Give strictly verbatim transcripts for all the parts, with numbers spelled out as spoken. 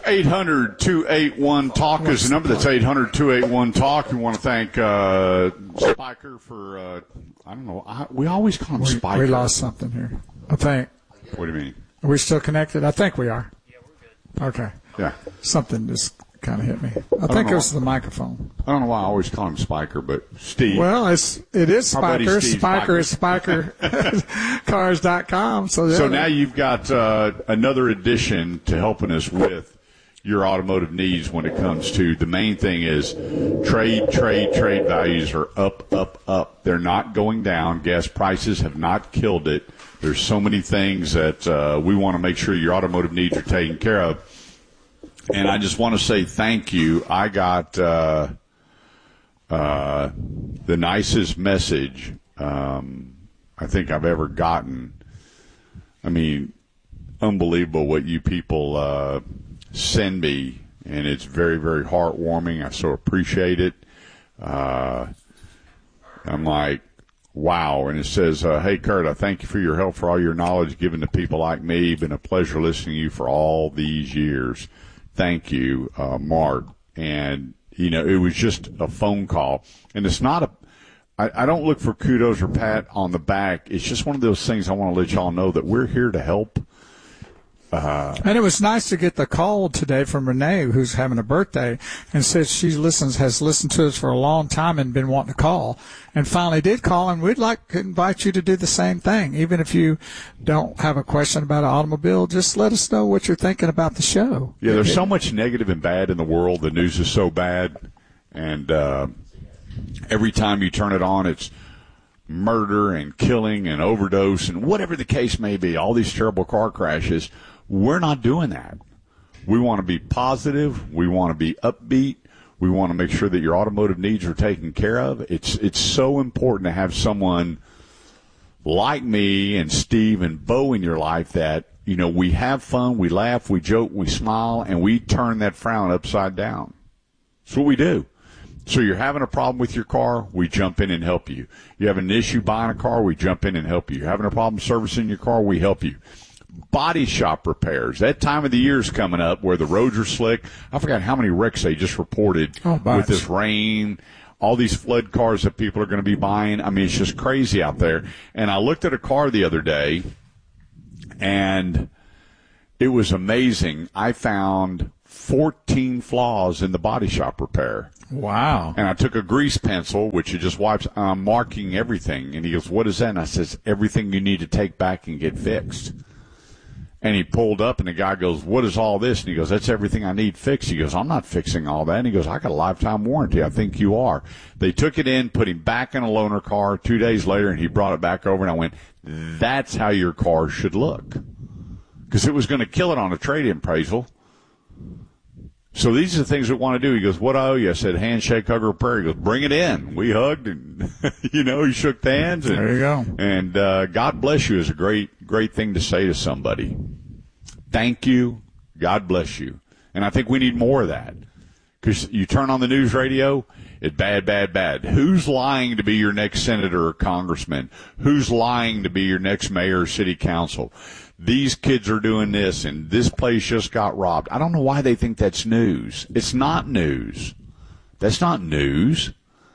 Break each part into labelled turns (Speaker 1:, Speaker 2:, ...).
Speaker 1: eight hundred, two eight one, talk is the number. That's eight hundred, two eight one, talk. We want to thank uh, Spiker for, uh, I don't know, I, we always call him
Speaker 2: we,
Speaker 1: Spiker.
Speaker 2: We lost something here, I think.
Speaker 1: What do you mean?
Speaker 2: Are we still connected? I think we are.
Speaker 3: Yeah, we're good.
Speaker 2: Okay.
Speaker 1: Yeah.
Speaker 2: Something just kind of hit me. I, I think it was the microphone.
Speaker 1: I don't know why I always call him Spiker, but Steve.
Speaker 2: Well, it's it is Spiker.
Speaker 1: Steve
Speaker 2: Spiker
Speaker 1: Spiker.
Speaker 2: is Spiker Cars dot com. So,
Speaker 1: so now you've got uh, another addition to helping us with your automotive needs when it comes to the main thing is trade, trade, trade values are up, up, up. They're not going down. Gas prices have not killed it. There's so many things that uh, we want to make sure your automotive needs are taken care of. And I just want to say thank you. I got uh, uh, the nicest message um, I think I've ever gotten. I mean, unbelievable what you people uh, send me, and it's very, very heartwarming. I so appreciate it. Uh, I'm like, wow. And it says, uh, hey, Kurt, I thank you for your help, for all your knowledge given to people like me. Been a pleasure listening to you for all these years. Thank you, uh, Mark. And, you know, it was just a phone call. And it's not a I, I don't look for kudos or pat on the back. It's just one of those things I want to let y'all know that we're here to help. Uh,
Speaker 2: and it was nice to get the call today from Renee, who's having a birthday, and says she listens, has listened to us for a long time and been wanting to call, and finally did call. And we'd like to invite you to do the same thing. Even if you don't have a question about an automobile, just let us know what you're thinking about the show.
Speaker 1: Yeah, there's so much negative and bad in the world. The news is so bad, and uh, every time you turn it on, it's murder and killing and overdose and whatever the case may be. All these terrible car crashes. We're not doing that. We want to be positive. We want to be upbeat. We want to make sure that your automotive needs are taken care of. It's it's so important to have someone like me and Steve and Bo in your life that, you know, we have fun, we laugh, we joke, we smile, and we turn that frown upside down. That's what we do. So you're having a problem with your car, we jump in and help you. You have an issue buying a car, we jump in and help you. You're having a problem servicing your car, we help you. Body shop repairs. That time of the year is coming up where the roads are slick. I forgot how many wrecks they just reported
Speaker 2: oh,
Speaker 1: with this rain, all these flood cars that people are going to be buying. I mean, it's just crazy out there. And I looked at a car the other day, and it was amazing. I found fourteen flaws in the body shop repair.
Speaker 2: Wow.
Speaker 1: And I took a grease pencil, which you just wipes, I'm marking everything. And he goes, what is that? And I says, everything you need to take back and get fixed. And he pulled up, and the guy goes, what is all this? And he goes, that's everything I need fixed. He goes, I'm not fixing all that. And he goes, I got a lifetime warranty. I think you are. They took it in, put him back in a loaner car two days later, and he brought it back over, and I went, that's how your car should look. Because it was going to kill it on a trade-in appraisal. So these are the things we want to do. He goes, what I owe you? I said, handshake, hug, or prayer. He goes, bring it in. We hugged, and, you know, he shook hands. And,
Speaker 2: there you go.
Speaker 1: And uh, God bless you is a great, great thing to say to somebody. Thank you. God bless you. And I think we need more of that. Because you turn on the news radio, it's bad, bad, bad. Who's lying to be your next senator or congressman? Who's lying to be your next mayor or city council? These kids are doing this, and this place just got robbed. I don't know why they think that's news. It's not news. That's not news.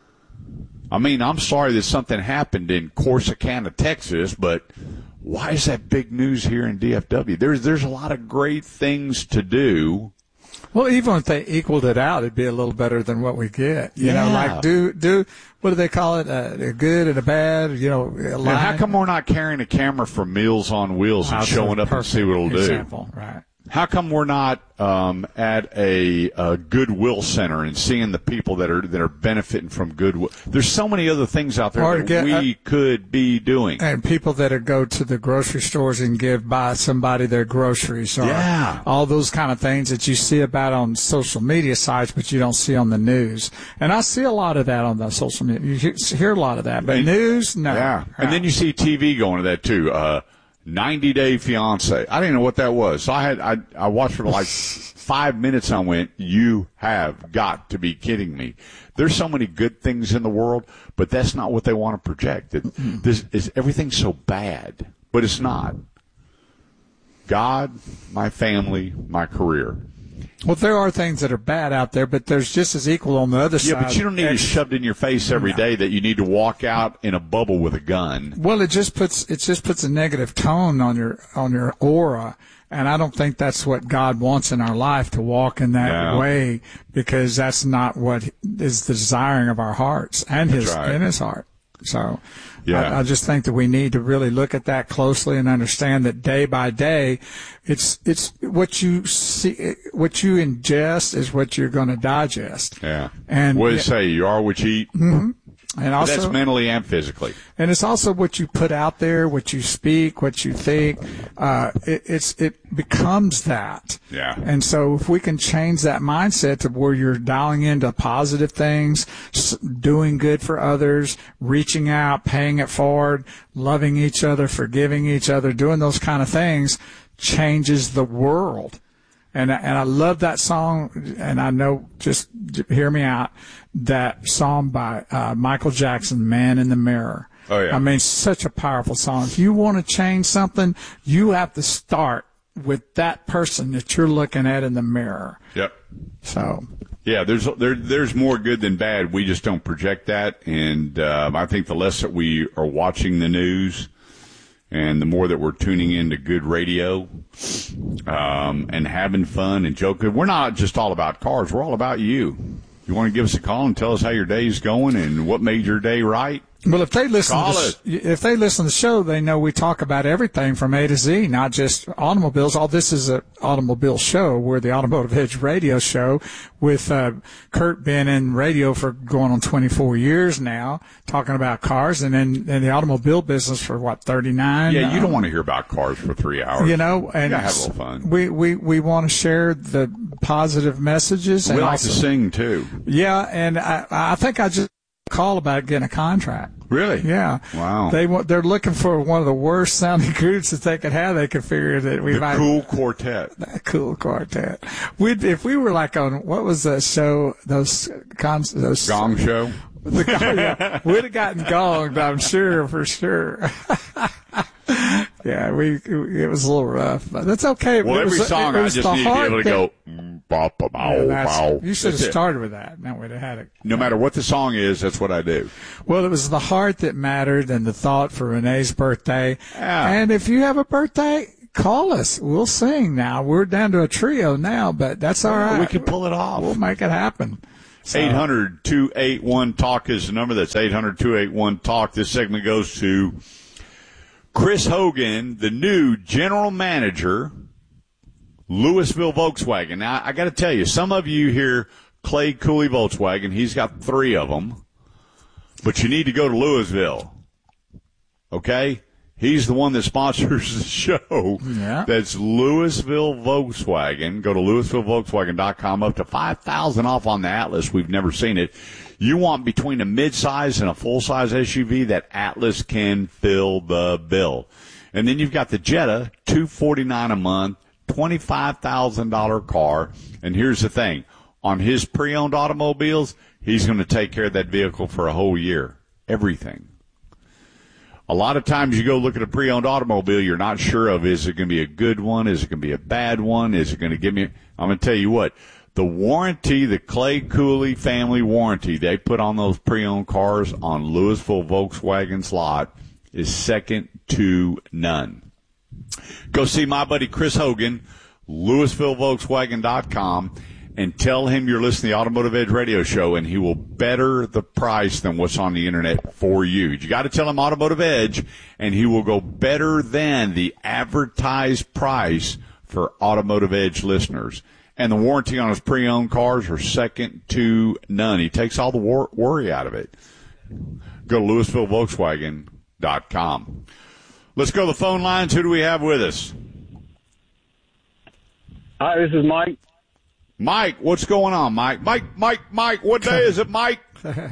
Speaker 1: I mean, I'm sorry that something happened in Corsicana, Texas, but why is that big news here in D F W? There's there's a lot of great things to do.
Speaker 2: Well, even if they equaled it out, it'd be a little better than what we get. You
Speaker 1: yeah.
Speaker 2: know, like do do what do they call it? Uh, a good and a bad. You know, a
Speaker 1: and how come we're not carrying a camera from Meals on Wheels and
Speaker 2: That's
Speaker 1: showing up and see what it'll
Speaker 2: example.
Speaker 1: do?
Speaker 2: Right.
Speaker 1: How come we're not um, at a, a Goodwill Center and seeing the people that are that are benefiting from Goodwill? There's so many other things out there
Speaker 2: Or
Speaker 1: that
Speaker 2: get,
Speaker 1: we
Speaker 2: uh,
Speaker 1: could be doing.
Speaker 2: And people that are, go to the grocery stores and give buy somebody their groceries, or
Speaker 1: Yeah.
Speaker 2: all those kind of things that you see about on social media sites, but you don't see on the news. And I see a lot of that on the social media. You hear- hear a lot of that, but
Speaker 1: And-
Speaker 2: news, no.
Speaker 1: Yeah, and then you see T V going to that too. Uh, ninety Day Fiance. I didn't know what that was, so I had I I watched for like five minutes. And I went, "You have got to be kidding me!" There's so many good things in the world, but that's not what they want to project. It, this is everything's so bad, but it's not. God, my family, my career.
Speaker 2: Well, there are things that are bad out there, but there's just as equal on the other
Speaker 1: yeah,
Speaker 2: side.
Speaker 1: Yeah, but you don't need it shoved in your face every
Speaker 2: no.
Speaker 1: day that you need to walk out in a bubble with a gun.
Speaker 2: Well, it just puts it just puts a negative tone on your on your aura, and I don't think that's what God wants in our life, to walk in that
Speaker 1: no.
Speaker 2: way, because that's not what is the desiring of our hearts and his
Speaker 1: right.
Speaker 2: in his heart. So
Speaker 1: yeah.
Speaker 2: I, I just think that we need to really look at that closely and understand that day by day, it's it's what you see, what you ingest is what you're going to digest.
Speaker 1: Yeah.
Speaker 2: And
Speaker 1: what do you say? You are what you eat.
Speaker 2: Mm-hmm. And also,
Speaker 1: that's mentally and physically.
Speaker 2: And it's also what you put out there, what you speak, what you think. Uh, it, it's it becomes that.
Speaker 1: Yeah.
Speaker 2: And so if we can change that mindset to where you're dialing into positive things, doing good for others, reaching out, paying it forward, loving each other, forgiving each other, doing those kind of things, changes the world. And and I love that song, and I know, just hear me out, that song by uh, Michael Jackson, Man in the Mirror.
Speaker 1: Oh, yeah.
Speaker 2: I mean, such a powerful song. If you want to change something, you have to start with that person that you're looking at in the mirror.
Speaker 1: Yep.
Speaker 2: So.
Speaker 1: Yeah, there's there, there's more good than bad. We just don't project that, and uh, I think the less that we are watching the news, and the more that we're tuning into good radio, um, and having fun and joking. We're not just all about cars. We're all about you. You want to give us a call and tell us how your day's going and what made your day right?
Speaker 2: Well, if they listen,
Speaker 1: Call
Speaker 2: to the, if they listen to the show, they know we talk about everything from A to Z, not just automobiles. All this is an automobile show. We're the Automotive Edge radio show, with uh, Kurt been in radio for going on twenty-four years now, talking about cars, and then in the automobile business for what, thirty-nine?
Speaker 1: Yeah, you
Speaker 2: um,
Speaker 1: don't want to hear about cars for three hours.
Speaker 2: You know, and
Speaker 1: yeah, have a little fun.
Speaker 2: We we we want to share the positive messages.
Speaker 1: We
Speaker 2: and
Speaker 1: like
Speaker 2: also,
Speaker 1: to sing too.
Speaker 2: Yeah, and I I think I just call about getting a contract.
Speaker 1: Really?
Speaker 2: Yeah.
Speaker 1: Wow.
Speaker 2: They want, they're looking for one of the worst sounding groups that they could have. They could figure that we
Speaker 1: the
Speaker 2: might.
Speaker 1: Cool Quartet.
Speaker 2: The Cool Quartet. We'd, if we were like on, what was the show, those cons, those.
Speaker 1: Gong Show?
Speaker 2: The, yeah, we'd have gotten gonged, I'm sure, for sure. Yeah, we, it was a little rough, but that's okay.
Speaker 1: Well,
Speaker 2: it
Speaker 1: every
Speaker 2: was,
Speaker 1: song I just need to be able to go, mm, bow, bow, bow,
Speaker 2: yeah,
Speaker 1: bow.
Speaker 2: You should
Speaker 1: That's
Speaker 2: have
Speaker 1: it.
Speaker 2: started with that. That would have had it.
Speaker 1: No matter what the song is, that's what I do.
Speaker 2: Well, it was the heart that mattered and the thought for Renee's birthday.
Speaker 1: Yeah.
Speaker 2: And if you have a birthday, call us. We'll sing now. We're down to a trio now, but that's all right.
Speaker 1: We can pull it off.
Speaker 2: We'll make it happen. So.
Speaker 1: eight hundred two eight one talk is the number. That's eight hundred two eight one talk. This segment goes to Chris Hogan, the new general manager, Louisville Volkswagen. Now, I got to tell you, some of you hear Clay Cooley Volkswagen. He's got three of them. But you need to go to Louisville. Okay? He's the one that sponsors the show.
Speaker 2: Yeah.
Speaker 1: That's Louisville Volkswagen. Go to Louisville Volkswagen dot com. Up to five thousand dollars off on the Atlas. We've never seen it. You want between a midsize and a full-size S U V, that Atlas can fill the bill. And then you've got the Jetta, two hundred forty-nine dollars a month, twenty-five thousand dollars car. And here's the thing. On his pre-owned automobiles, he's going to take care of that vehicle for a whole year. Everything. A lot of times you go look at a pre-owned automobile, you're not sure of, is it going to be a good one? Is it going to be a bad one? Is it going to give me – I'm going to tell you what. The warranty, the Clay Cooley family warranty they put on those pre-owned cars on Louisville Volkswagen's lot is second to none. Go see my buddy Chris Hogan, Louisville Volkswagen dot com, and tell him you're listening to the Automotive Edge radio show, and he will better the price than what's on the internet for you. You got to tell him Automotive Edge, and he will go better than the advertised price for Automotive Edge listeners. And the warranty on his pre-owned cars are second to none. He takes all the wor- worry out of it. Go to Louisville Volkswagen dot com. Let's go to the phone lines. Who do we have with us?
Speaker 3: Hi, this is Mike.
Speaker 1: Mike, what's going on, Mike? Mike, Mike, Mike, what day is it, Mike?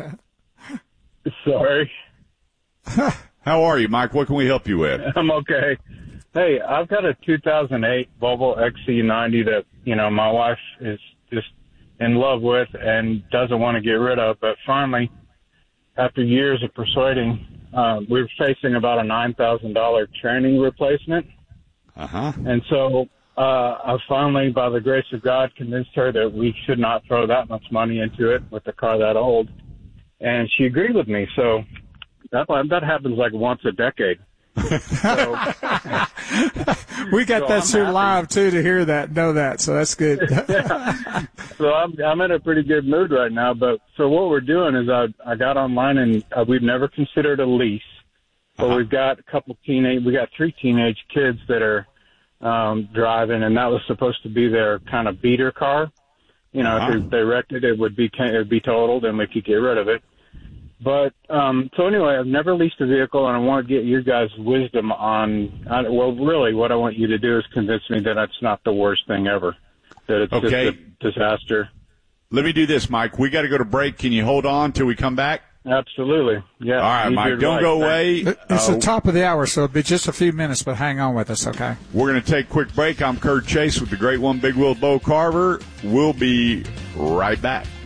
Speaker 3: Sorry.
Speaker 1: How are you, Mike? What can we help you with?
Speaker 3: I'm okay. Hey, I've got a two thousand eight Volvo X C ninety that, you know, my wife is just in love with and doesn't want to get rid of. But finally, after years of persuading, uh, we're facing about a nine thousand dollars training replacement.
Speaker 1: Uh-huh.
Speaker 3: And so uh, I finally, by the grace of God, convinced her that we should not throw that much money into it with a car that old. And she agreed with me. So that, that happens like once a decade. So,
Speaker 2: we got
Speaker 3: so
Speaker 2: that
Speaker 3: I'm
Speaker 2: shoot
Speaker 3: happy.
Speaker 2: live, too, to hear that, know that. So that's good.
Speaker 3: Yeah. So I'm, I'm in a pretty good mood right now. But so what we're doing is I, I got online, and uh, we've never considered a lease. But
Speaker 1: Uh-huh.
Speaker 3: we've got a couple teenage, we got three teenage kids that are um, driving, and that was supposed to be their kind of beater car. You know,
Speaker 1: Uh-huh.
Speaker 3: if they, they wrecked it, it would be it would be totaled, and we could get rid of it. But um, so anyway, I've never leased a vehicle, and I want to get your guys' wisdom on. on well, really, what I want you to do is convince me that it's not the worst thing ever. That it's
Speaker 1: Okay.
Speaker 3: just a disaster.
Speaker 1: Let me do this, Mike. We got to go to break. Can you hold on till we come back?
Speaker 3: Absolutely. Yeah.
Speaker 1: All right,
Speaker 3: need
Speaker 1: Mike.
Speaker 3: your
Speaker 1: Don't
Speaker 3: advice.
Speaker 1: go away.
Speaker 2: It's
Speaker 1: Uh,
Speaker 2: the top of the hour, so it'll be just a few minutes, but hang on with us, okay?
Speaker 1: We're going to take a quick break. I'm Kurt Chase with the Great One Big Wheel Bo Carver. We'll be right back.